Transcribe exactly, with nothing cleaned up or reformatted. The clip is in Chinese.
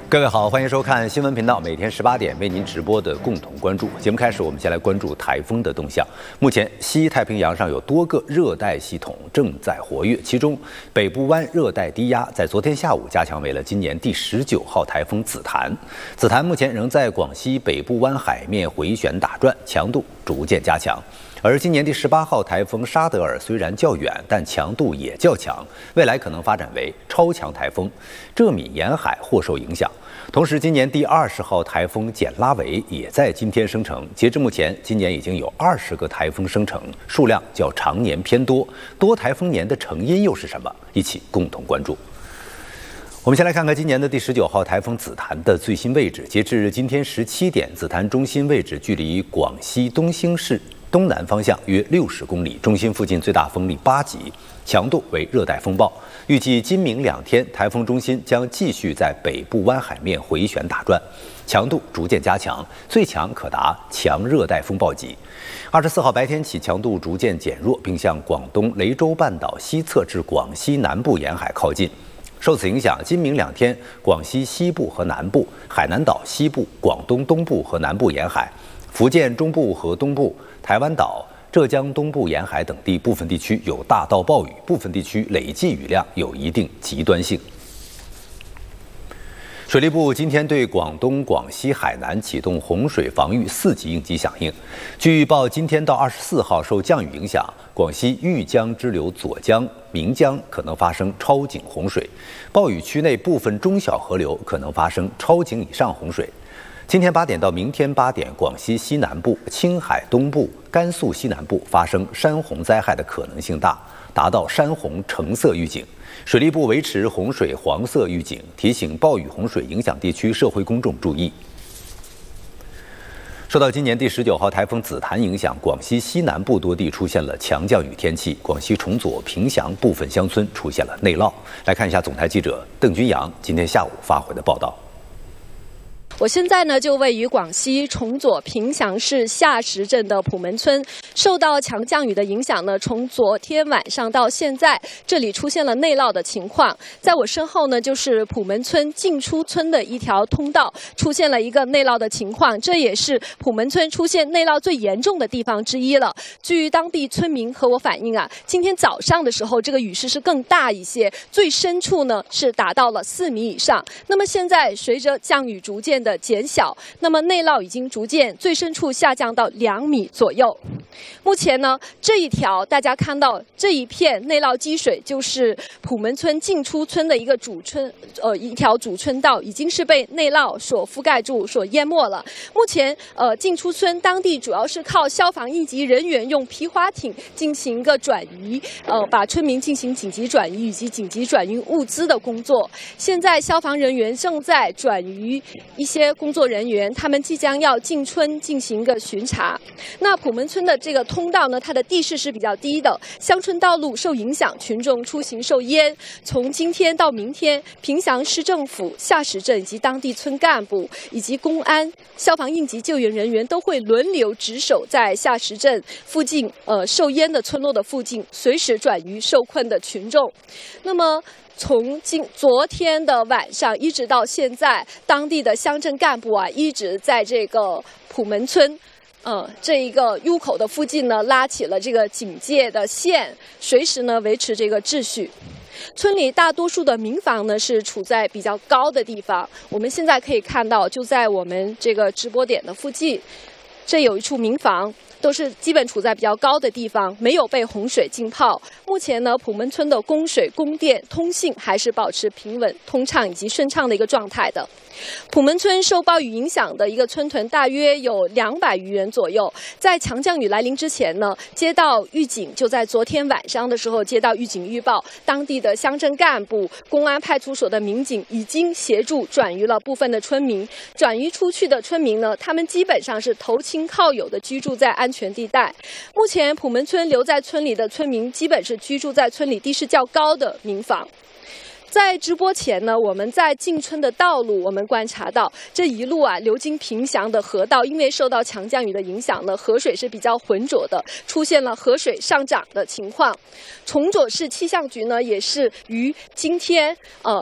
各位好，欢迎收看新闻频道，每天十八点为您直播的共同关注。节目开始，我们先来关注台风的动向。目前，西太平洋上有多个热带系统正在活跃，其中北部湾热带低压在昨天下午加强为了今年第十九号台风紫檀。紫檀目前仍在广西北部湾海面回旋打转，强度逐渐加强。而今年第十八号台风沙德尔虽然较远，但强度也较强，未来可能发展为超强台风，浙闽沿海或受影响。同时，今年第二十号台风简拉维也在今天生成。截至目前，今年已经有二十个台风生成，数量较常年偏多。多台风年的成因又是什么？一起共同关注。我们先来看看今年的第十九号台风紫檀的最新位置。截至今天十七点，紫檀中心位置距离广西东兴市东南方向约六十公里，中心附近最大风力八级，强度为热带风暴。预计今明两天，台风中心将继续在北部湾海面回旋打转，强度逐渐加强，最强可达强热带风暴级。二十四号白天起，强度逐渐减弱，并向广东雷州半岛西侧至广西南部沿海靠近。受此影响，今明两天，广西西部和南部、海南岛西部、广东东部和南部沿海、福建中部和东部、台湾岛、浙江东部沿海等地部分地区有大到暴雨，部分地区累计雨量有一定极端性。水利部今天对广东、广西、海南启动洪水防御四级应急响应。据预报，今天到二十四号受降雨影响，广西豫江支流左江、岷江可能发生超警洪水，暴雨区内部分中小河流可能发生超警以上洪水。今天八点到明天八点，广西西南部、青海东部、甘肃西南部发生山洪灾害的可能性大，达到山洪橙色预警。水利部维持洪水黄色预警，提醒暴雨洪水影响地区社会公众注意。受到今年第十九号台风紫檀影响，广西西南部多地出现了强降雨天气，广西崇左、凭祥部分乡村出现了内涝。来看一下总台记者邓君阳今天下午发回的报道。 我现在呢就位于广西崇左凭祥市下石镇的普门村，受到强降雨的影响呢，从昨天晚上到现在，这里出现了内涝的情况。在我身后呢，就是普门村进出村的一条通道，出现了一个内涝的情况，这也是普门村出现内涝最严重的地方之一了。据当地村民和我反映啊，今天早上的时候，这个雨势是更大一些，最深处呢是达到了四米以上。那么现在随着降雨逐渐的的减小，那么内涝已经逐渐最深处下降到两米左右。目前呢，这一条大家看到这一片内涝积水，就是普门村进出村的一个主村，呃，一条主村道，已经是被内涝所覆盖住、所淹没了。目前，呃，进出村当地主要是靠消防应急人员用皮划艇进行一个转移，呃，把村民进行紧急转移以及紧急转运物资的工作。现在消防人员正在转移一些工作人员，他们即将要进村进行一个巡查。那普门村的这个通道呢，它的地势是比较低的，乡村道路受影响，群众出行受淹。从今天到明天，凭祥市政府、下石镇以及当地村干部以及公安、消防应急救援人员都会轮流值守在下石镇附近呃受淹的村落的附近，随时转移受困的群众。那么从今昨天的晚上一直到现在，当地的乡镇干部啊，一直在这个普门村，呃，这一个入口的附近呢，拉起了这个警戒的线，随时呢维持这个秩序。村里大多数的民房呢是处在比较高的地方，我们现在可以看到，就在我们这个直播点的附近，这有一处民房。都是基本处在比较高的地方，没有被洪水浸泡。目前呢，普门村的供水、供电、通信还是保持平稳、通畅以及顺畅的一个状态的。普门村受暴雨影响的一个村屯大约有两百余人左右。在强降雨来临之前呢，接到预警，就在昨天晚上的时候接到预警预报，当地的乡镇干部、公安派出所的民警已经协助转移了部分的村民。转移出去的村民呢，他们基本上是投亲靠友的居住在安全地带。目前普门村留在村里的村民基本是居住在村里地势较高的民房。在直播前呢，我们在进村的道路，我们观察到这一路啊流经凭祥的河道，因为受到强降雨的影响呢，河水是比较浑浊的，出现了河水上涨的情况。崇左市气象局呢，也是于今天呃